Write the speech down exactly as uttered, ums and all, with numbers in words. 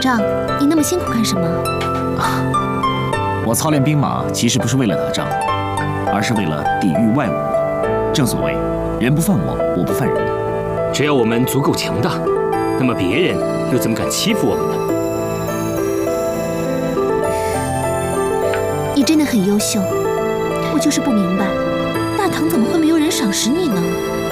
仗，你那么辛苦干什么？ 啊，我操练兵马其实不是为了打仗，而是为了抵御外侮。正所谓，人不犯我，我不犯人。 只要我们足够强大，那么别人又怎么敢欺负我们呢？ 你真的很优秀，我就是不明白，大唐怎么会没有人赏识你呢？